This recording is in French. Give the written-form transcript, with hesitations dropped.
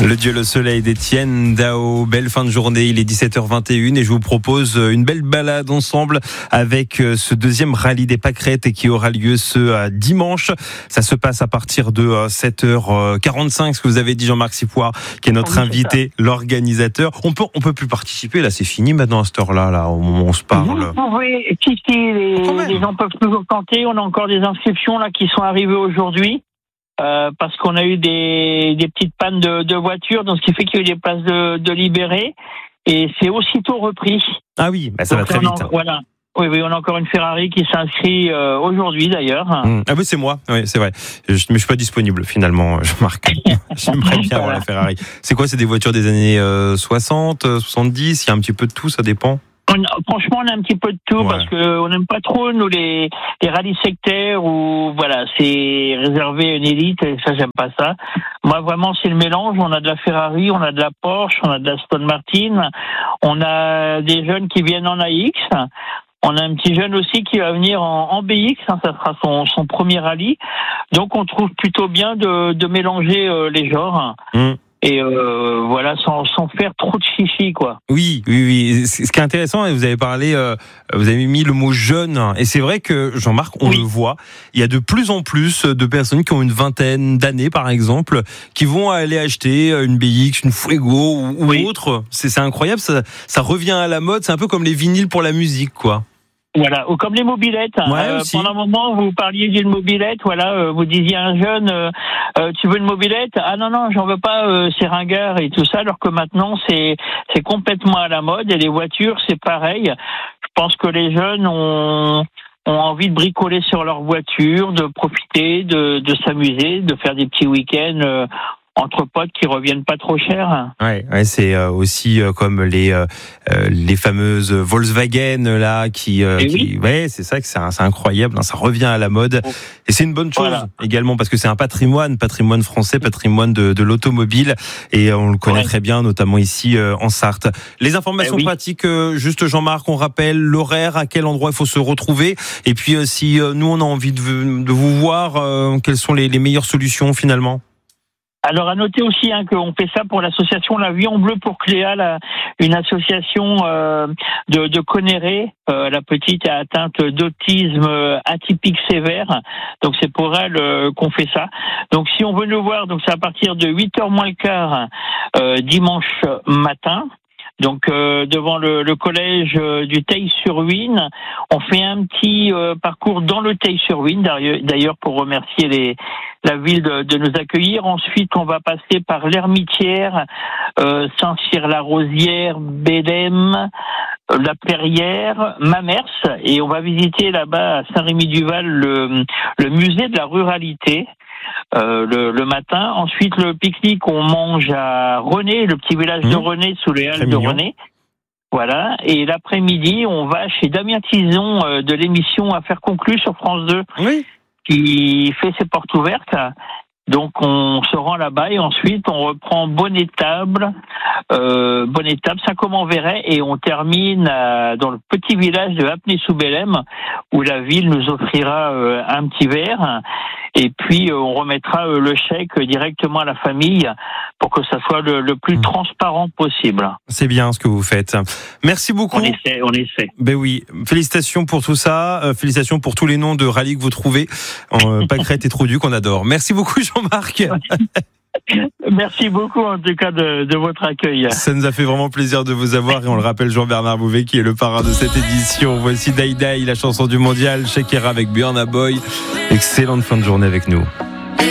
Le Dieu, le soleil d'Étienne Dao. Belle fin de journée, il est 17h21 et je vous propose une belle balade ensemble avec ce deuxième rallye des pâquerettes qui aura lieu ce dimanche. Ça se passe à partir de 7h45, ce que vous avez dit Jean-Marc Sipoir, qui est notre invité, l'organisateur. On peut plus participer, là c'est fini maintenant à cette heure-là, là, au moment où on se parle. Vous pouvez, les gens peuvent toujours tenter, on a encore des inscriptions là qui sont arrivées aujourd'hui. Parce qu'on a eu des petites pannes de voitures, donc ce qui fait qu'il y a eu des places de libérées, et c'est aussitôt repris. Ah oui, ça va très vite. Voilà. Oui, on a encore une Ferrari qui s'inscrit aujourd'hui d'ailleurs. Ah oui, c'est moi, oui, c'est vrai. Mais je suis pas disponible finalement, Jean-Marc. J'aimerais bien avoir la Ferrari. C'est quoi, c'est des voitures des années 60, 70, il y a un petit peu de tout, ça dépend. Franchement, on a un petit peu de tout, parce que on n'aime pas trop nous les rallyes sectaires où voilà, c'est réservé à une élite, et ça j'aime pas ça. Moi vraiment c'est le mélange, on a de la Ferrari, on a de la Porsche, on a de la Aston Martin, on a des jeunes qui viennent en AX. On a un petit jeune aussi qui va venir en BX, ça sera son premier rallye. Donc on trouve plutôt bien de mélanger les genres. Et voilà, sans faire trop de chichi, quoi. Oui. Ce qui est intéressant, et vous avez parlé, vous avez mis le mot jeune, et c'est vrai que Jean-Marc, on le voit, il y a de plus en plus de personnes qui ont une vingtaine d'années, par exemple, qui vont aller acheter une BX, une Fuego ou autre. C'est incroyable, ça revient à la mode. C'est un peu comme les vinyles pour la musique, quoi. Voilà, ou comme les mobilettes. Pendant un moment, vous parliez d'une mobilette, vous disiez à un jeune, tu veux une mobilette? Ah non, j'en veux pas, c'est ringard et tout ça, alors que maintenant, c'est complètement à la mode, et les voitures, c'est pareil. Je pense que les jeunes ont envie de bricoler sur leur voiture, de profiter, de s'amuser, de faire des petits week-ends, entre potes qui reviennent pas trop cher. Ouais, c'est aussi comme les fameuses Volkswagen là c'est ça que c'est incroyable, hein, ça revient à la mode et c'est une bonne chose également parce que c'est un patrimoine français, patrimoine de l'automobile, et on le connaît très bien, notamment ici en Sarthe. Les informations pratiques, juste Jean-Marc, on rappelle l'horaire, à quel endroit il faut se retrouver, et puis si nous on a envie de vous voir, quelles sont les meilleures solutions finalement? Alors à noter aussi qu'on fait ça pour l'association l'Avion Bleu pour Cléa, une association de Conneré. La petite est atteinte d'autisme atypique sévère, donc c'est pour elle qu'on fait ça. Donc si on veut nous voir, donc c'est à partir de 8h moins le quart dimanche matin. Donc devant le collège du Teil-sur-Huine, on fait un petit parcours dans le Teil-sur-Huine, d'ailleurs pour remercier la ville de nous accueillir. Ensuite, on va passer par l'Hermitière, Saint-Cyr-la-Rosière, Bélem, la Perrière, Mamers, et on va visiter là-bas à Saint-Rémy-du-Val le musée de la ruralité. Le matin. Ensuite, le pique-nique, on mange à René, le petit village de René, sous les halles de René. Voilà. Et l'après-midi, on va chez Damien Tison de l'émission Affaires conclues sur France 2, qui fait ses portes ouvertes. Donc on se rend là-bas et ensuite on reprend Bonne-Étable, Saint-Comment-Verret, et on termine dans le petit village de Apnée-sous-Bélem, où la ville nous offrira un petit verre, et puis on remettra le chèque directement à la famille pour que ça soit le plus transparent possible. C'est bien ce que vous faites. Merci beaucoup. On essaie. Ben oui, félicitations pour tout ça, félicitations pour tous les noms de rallyes que vous trouvez, Pâquerettes et Trouduc, on adore. Merci beaucoup Jean-Marc. Merci beaucoup en tout cas de votre accueil. Ça nous a fait vraiment plaisir de vous avoir, et on le rappelle, Jean-Bernard Bouvet qui est le parrain de cette édition. Voici Dai Dai, la chanson du mondial, Shakira avec Burna Boy. Excellente fin de journée avec nous.